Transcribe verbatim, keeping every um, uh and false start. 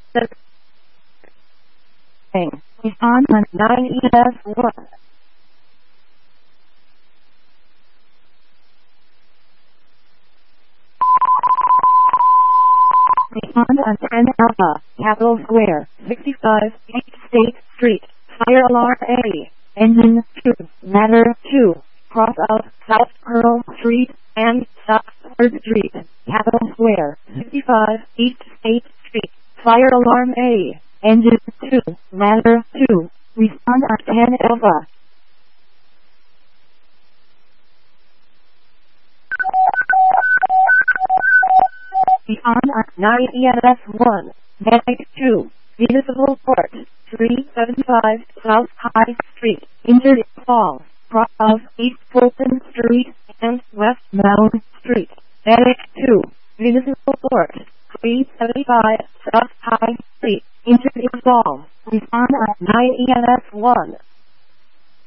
The thing is on on nine E S one. Respond on ten Alpha, Capitol Square, sixty-five, East State Street, Fire Alarm A, Engine two, Ladder two, cross out South Pearl Street and South third Street, Capitol Square, sixty-five, East State Street, Fire Alarm A, Engine two, Ladder two, respond on ten Alpha. Respond on nine E M S one, Medic two, Municipal Court, three seventy-five South High Street, injured falls, cross of East Fulton Street and West Mound Street. Medic two, Municipal Court, three seventy-five South High Street, injured falls. Respond on nine E M S one.